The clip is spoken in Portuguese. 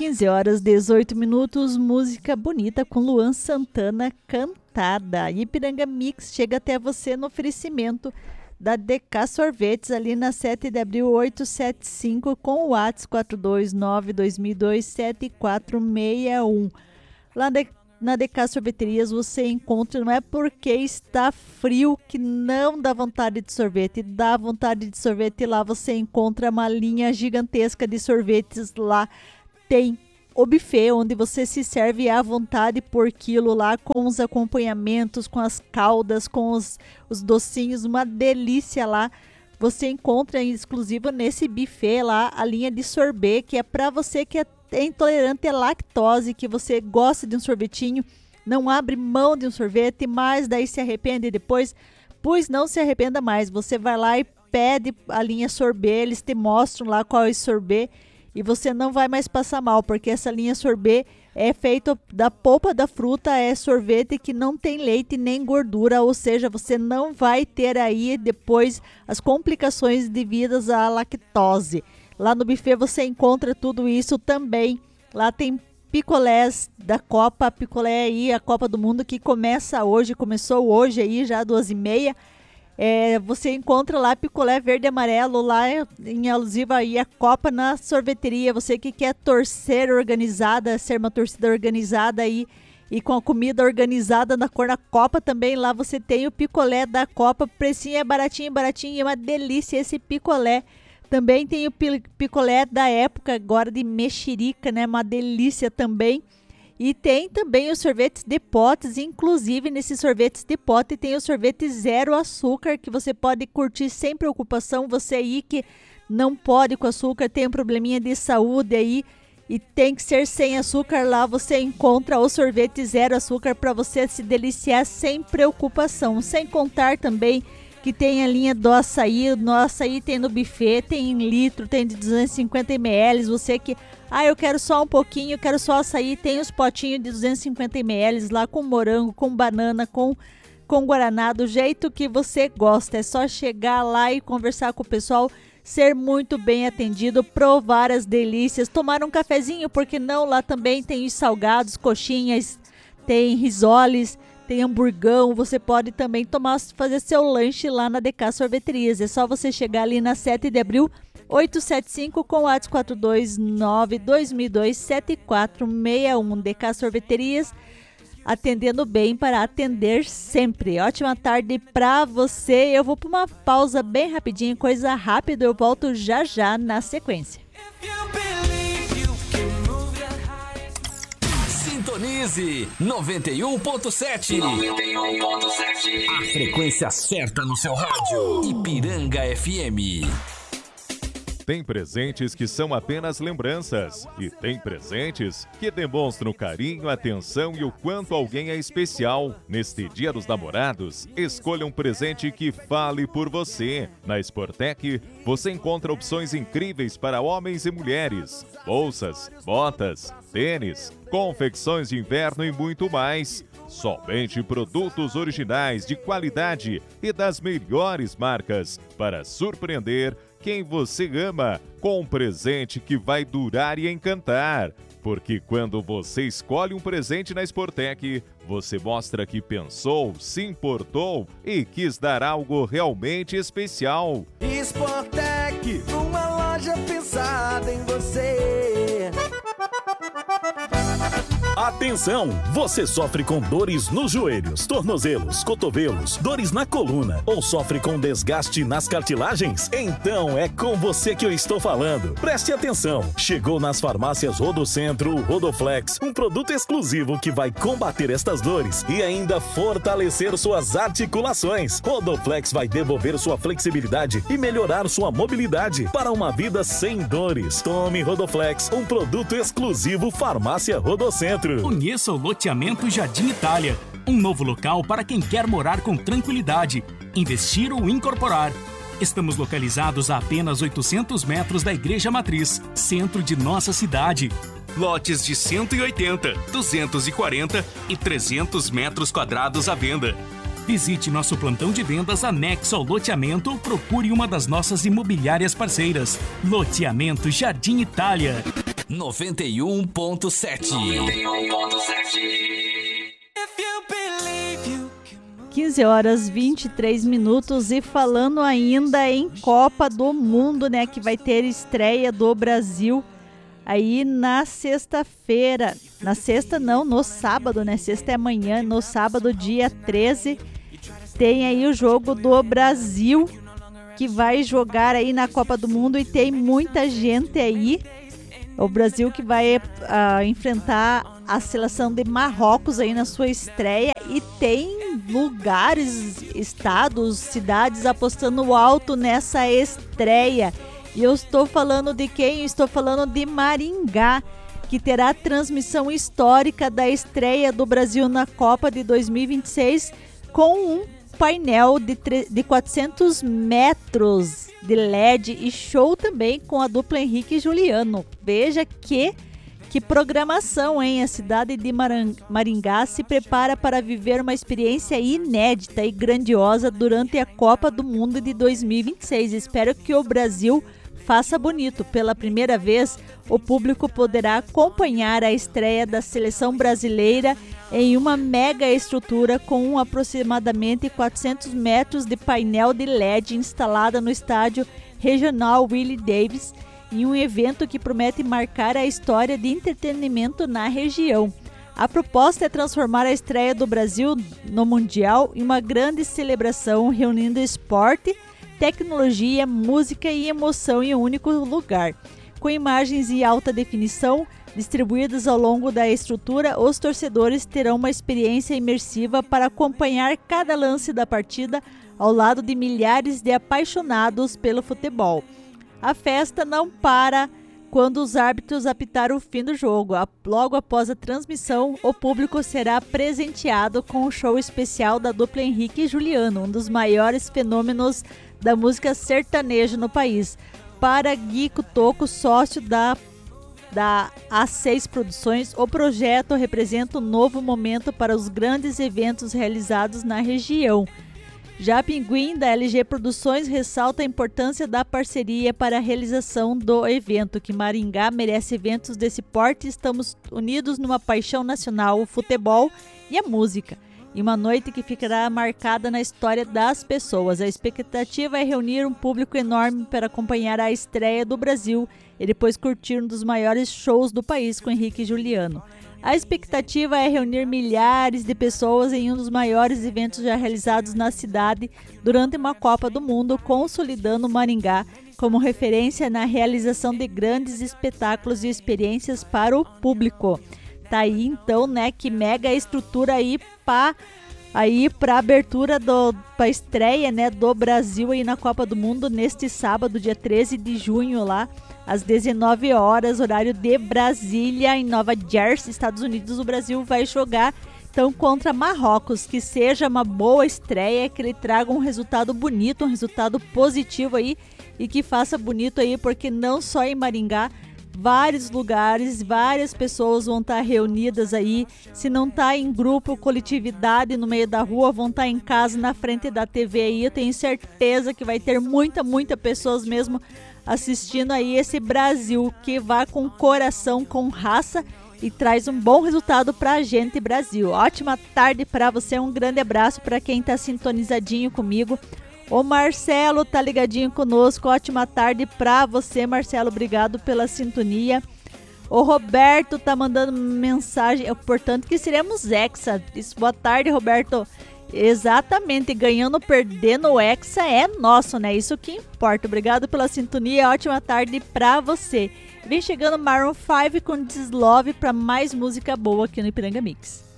15 horas 18 minutos, música bonita com Luan Santana cantada. Ipiranga Mix chega até você no oferecimento da DK Sorvetes, ali na 7 de abril 875, com o WhatsApp 429-2002-7461. Lá na DK Sorveterias você encontra, não é porque está frio que não dá vontade de sorvete, dá vontade de sorvete. Lá você encontra uma linha gigantesca de sorvetes. Lá tem o buffet, onde você se serve à vontade por quilo lá, com os acompanhamentos, com as caldas, com os docinhos, uma delícia lá. Você encontra exclusivo nesse buffet lá a linha de sorvete, que é para você que é intolerante à lactose, que você gosta de um sorvetinho, não abre mão de um sorvete, mas daí se arrepende depois. Pois não se arrependa mais, você vai lá e pede a linha sorbet, eles te mostram lá qual é o sorbet e você não vai mais passar mal, porque essa linha sorbet é feita da polpa da fruta, é sorvete que não tem leite nem gordura, ou seja, você não vai ter aí depois as complicações devidas à lactose. Lá no buffet você encontra tudo isso também. Lá tem picolés da Copa, picolé aí, a Copa do Mundo que começou hoje aí, já 2h30. Você encontra lá picolé verde e amarelo, lá em alusiva aí a Copa na sorveteria. Você que quer torcer organizada, ser uma torcida organizada aí e com a comida organizada na cor da Copa também, lá você tem o picolé da Copa. Precinho é baratinho, é uma delícia esse picolé. Também tem o picolé da época agora de mexerica, né? Uma delícia também. E tem também os sorvetes de potes, inclusive nesses sorvetes de pote tem o sorvete zero açúcar, que você pode curtir sem preocupação. Você aí que não pode com açúcar, tem um probleminha de saúde aí e tem que ser sem açúcar, lá você encontra o sorvete zero açúcar para você se deliciar sem preocupação. Sem contar também que tem a linha do açaí. No açaí tem no buffet, tem em litro, tem de 250 ml. Você que, eu quero só um pouquinho, quero só açaí, tem os potinhos de 250 ml lá com morango, com banana, com guaraná, do jeito que você gosta. É só chegar lá e conversar com o pessoal, ser muito bem atendido, provar as delícias, tomar um cafezinho, porque não? Lá também tem os salgados, coxinhas, tem risoles, tem hamburgão. Você pode também fazer seu lanche lá na DK Sorveterias. É só você chegar ali na 7 de abril 875 com o WhatsApp 429-2002-7461. DK Sorveterias, atendendo bem para atender sempre. Ótima tarde para você. Eu vou para uma pausa bem rapidinho, coisa rápida. Eu volto já já na sequência. Sintonize 91.7. A frequência certa no seu rádio. Ipiranga FM. Tem presentes que são apenas lembranças e tem presentes que demonstram carinho, atenção e o quanto alguém é especial. Neste Dia dos Namorados, escolha um presente que fale por você. Na Sportec, você encontra opções incríveis para homens e mulheres: bolsas, botas, tênis, confecções de inverno e muito mais. Somente produtos originais de qualidade e das melhores marcas para surpreender quem você ama com um presente que vai durar e encantar. Porque quando você escolhe um presente na Sportec, você mostra que pensou, se importou e quis dar algo realmente especial. Sportec, uma loja pensada em você. Atenção! Você sofre com dores nos joelhos, tornozelos, cotovelos, dores na coluna ou sofre com desgaste nas cartilagens? Então é com você que eu estou falando. Preste atenção! Chegou nas farmácias Rodocentro o Rodoflex, um produto exclusivo que vai combater estas dores e ainda fortalecer suas articulações. Rodoflex vai devolver sua flexibilidade e melhorar sua mobilidade para uma vida sem dores. Tome Rodoflex, um produto exclusivo Farmácia Rodocentro. Conheça o loteamento Jardim Itália, um novo local para quem quer morar com tranquilidade, investir ou incorporar. Estamos localizados a apenas 800 metros da Igreja Matriz, centro de nossa cidade. Lotes de 180, 240 e 300 metros quadrados à venda. Visite nosso plantão de vendas anexo ao loteamento ou procure uma das nossas imobiliárias parceiras. Loteamento Jardim Itália. 91.7. 15h23 e falando ainda em Copa do Mundo, né, que vai ter estreia do Brasil aí na sexta-feira, no sábado, né, sexta é amanhã, no sábado, dia 13, tem aí o jogo do Brasil, que vai jogar aí na Copa do Mundo e tem muita gente aí, o Brasil que vai enfrentar a seleção de Marrocos aí na sua estreia e tem lugares, estados, cidades apostando alto nessa estreia. E eu estou falando de quem? Estou falando de Maringá, que terá transmissão histórica da estreia do Brasil na Copa de 2026 com um painel de 400 metros de LED e show também com a dupla Henrique e Juliano. Veja que programação, hein? A cidade de Maringá se prepara para viver uma experiência inédita e grandiosa durante a Copa do Mundo de 2026. Espero que o Brasil faça bonito. Pela primeira vez, o público poderá acompanhar a estreia da seleção brasileira em uma mega estrutura com aproximadamente 400 metros de painel de LED instalada no estádio regional Willie Davis, em um evento que promete marcar a história de entretenimento na região. A proposta é transformar a estreia do Brasil no Mundial em uma grande celebração, reunindo esporte, tecnologia, música e emoção em um único lugar. Com imagens em alta definição distribuídas ao longo da estrutura, os torcedores terão uma experiência imersiva para acompanhar cada lance da partida ao lado de milhares de apaixonados pelo futebol. A festa não para quando os árbitros apitaram o fim do jogo. Logo após a transmissão, o público será presenteado com um show especial da dupla Henrique e Juliano, um dos maiores fenômenos da música sertaneja no país. Para Gui Cutoco, sócio da A6 Produções, o projeto representa um novo momento para os grandes eventos realizados na região. Já Pinguim, da LG Produções, ressalta a importância da parceria para a realização do evento, que Maringá merece eventos desse porte. Estamos unidos numa paixão nacional, o futebol e a música. E uma noite que ficará marcada na história das pessoas. A expectativa é reunir um público enorme para acompanhar a estreia do Brasil e depois curtir um dos maiores shows do país com Henrique e Juliano. A expectativa é reunir milhares de pessoas em um dos maiores eventos já realizados na cidade durante uma Copa do Mundo, consolidando Maringá como referência na realização de grandes espetáculos e experiências para o público. Tá aí então, né, que mega estrutura aí para abertura para estreia, né, do Brasil aí na Copa do Mundo neste sábado, dia 13 de junho, lá às 19 horas, horário de Brasília, em Nova Jersey, Estados Unidos. O Brasil vai jogar então contra Marrocos. Que seja uma boa estreia, que ele traga um resultado bonito, um resultado positivo aí e que faça bonito aí, porque não só em Maringá, vários lugares, várias pessoas vão estar reunidas aí. Se não tá em grupo, coletividade no meio da rua, vão estar em casa, na frente da TV aí. Eu tenho certeza que vai ter muita pessoas mesmo assistindo aí esse Brasil, que vai com coração, com raça e traz um bom resultado pra gente, Brasil. Ótima tarde pra você, um grande abraço pra quem tá sintonizadinho comigo. O Marcelo tá ligadinho conosco, ótima tarde pra você, Marcelo, obrigado pela sintonia. O Roberto tá mandando mensagem, é importante que seremos hexa. Boa tarde, Roberto. Exatamente, ganhando ou perdendo o hexa é nosso, né? Isso que importa. Obrigado pela sintonia, ótima tarde pra você. Vem chegando Maroon 5 com This Love pra mais música boa aqui no Ipiranga Mix.